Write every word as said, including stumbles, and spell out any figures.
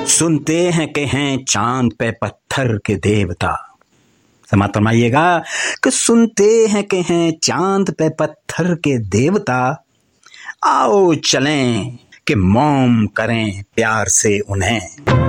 सुनते हैं कि हैं चांद पे पत्थर के देवता। समाप्त फरमाइएगा कि सुनते हैं कि हैं चांद पे पत्थर के देवता, आओ चलें कि मौम करें प्यार से उन्हें।